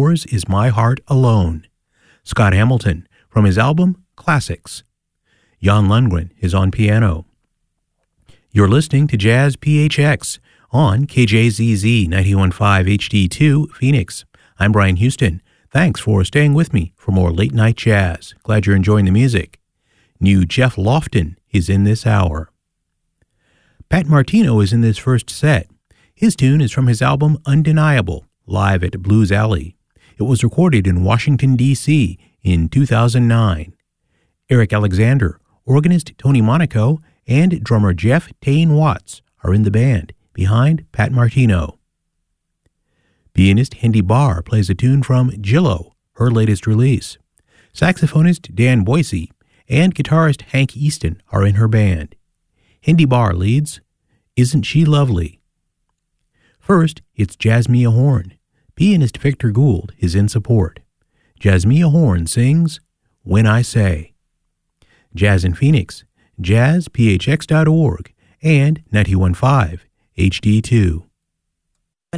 Yours Is My Heart Alone. Scott Hamilton from his album Classics. Jan Lundgren is on piano. You're listening to Jazz PHX on KJZZ 91.5 HD2 Phoenix. I'm Brian Houston. Thanks for staying with me for more late night jazz. Glad you're enjoying the music. New Jeff Lofton is in this hour. Pat Martino is in this first set. His tune is from his album Undeniable, live at Blues Alley. It was recorded in Washington, D.C. in 2009. Eric Alexander, organist Tony Monaco, and drummer Jeff Tane Watts are in the band behind Pat Martino. Pianist Hendy Barr plays a tune from Jillo, her latest release. Saxophonist Dan Boise and guitarist Hank Easton are in her band. Hendy Barr leads Isn't She Lovely? First, it's Jasmia Horn. Pianist Victor Gould is in support. Jasmia Horn sings When I Say. Jazz in Phoenix, jazzphx.org, and 91.5 HD2.